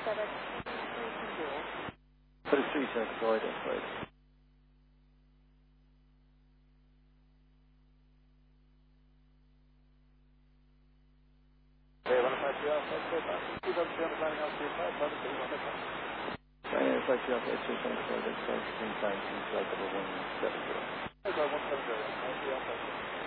Put a 3 circuit void in, please. Flight 2 Alpha, 274, that's 16 times, 170.